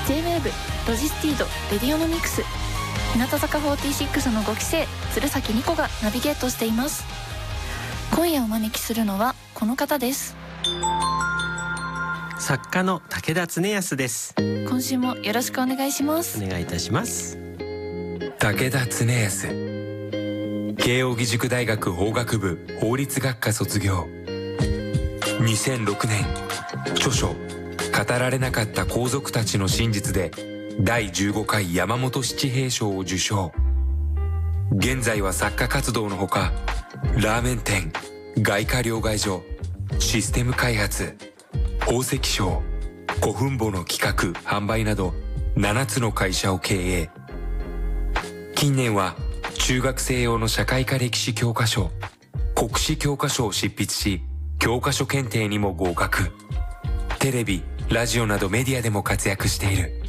J-WAVE ロジスティードレディオノミクス、日向坂46の5期生鶴崎ニコがナビゲートしています。今夜お招きするのはこの方です。 作家の武田恒康です。 今週もよろしくお願いします。 お願いいたします。 武田恒康、慶應義塾大学法学部法律学科卒業。2006年、著書語られなかった皇族たちの真実で第15回山本七平賞を受賞。現在は作家活動のほか、ラーメン店、外貨両替所、システム開発、宝石商、古墳墓の企画・販売など7つの会社を経営。近年は中学生用の社会科歴史教科書、国史教科書を執筆し、教科書検定にも合格。テレビ、ラジオなどメディアでも活躍している。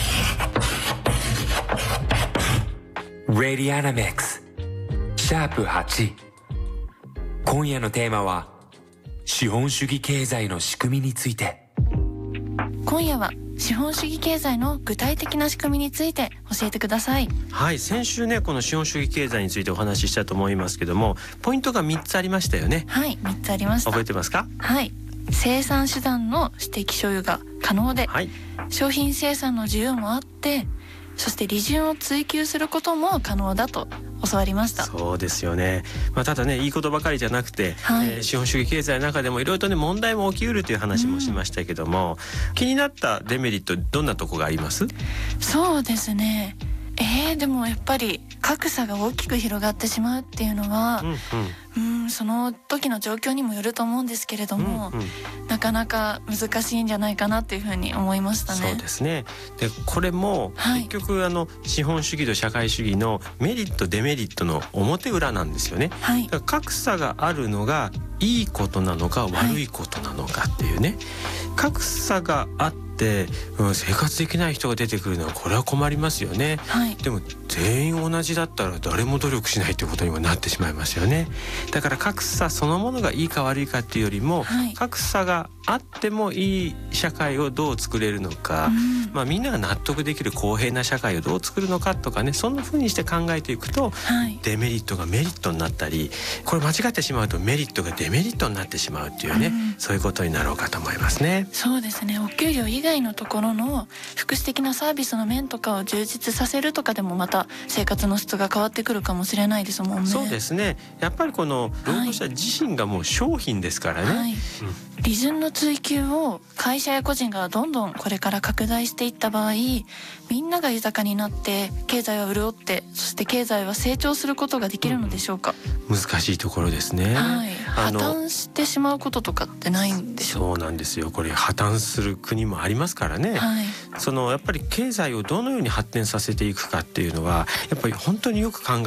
レディアナミックスシャープ8。今夜のテーマは資本主義経済の仕組みについて。 今夜は資本主義経済の具体的な仕組みについて教えてください。 はい、先週ねこの資本主義経済についてお話ししたと思いますけども、ポイントが3つありましたよね。 はい、3つありました。 覚えてますか？ はい、生産手段の私的所有が可能で、 はい、 商品生産の自由もあって、そして利潤を追求することも可能だと教わりました。 そうですよね。ただねいいことばかりじゃなくて、 はい、 資本主義経済の中でもいろいろとね問題も起きうるという話もしましたけども、気になったデメリットどんなとこがあります？ そうですね、でもやっぱり格差が大きく広がってしまうっていうのは、その時の状況にもよると思うんですけれども、なかなか難しいんじゃないかなっていうふうに思いましたね。 そうですね。でこれも結局、資本主義と社会主義のメリットデメリットの表裏なんですよね。 はい、 だから格差があるのがいいことなのか悪いことなのかっていうね、格差があって生活できない人が出てくるのはこれは困りますよね。 はい、 でも全員同じだったら誰も努力しないということにもなってしまいますよね。だから格差そのものがいいか悪いかっていうよりも、格差があってもいい社会をどう作れるのか、みんなが納得できる公平な社会をどう作るのかとかね、そんな風にして考えていくと、デメリットがメリットになったり、これ間違ってしまうとメリットがデメリットになってしまうっていうね、そういうことになろうかと思いますね。 そうですね。お給料以外のところの福祉的なサービスの面とかを充実させるとかでもまた生活の質が変わってくるかもしれないですもんね。 そうですね。やっぱりこの労働者自身がもう商品ですからね。 利潤の追求を会社や個人がどんどんこれから拡大していった場合、みんなが豊かになって経済は潤って、そして経済は成長することができるのでしょうか？ 難しいところですね。 破綻してしまうこととかってないんでしょうか？ そうなんですよ。これ破綻する国もありますからね。やっぱり経済をどのように発展させていくかっていうのはやっぱり本当によく考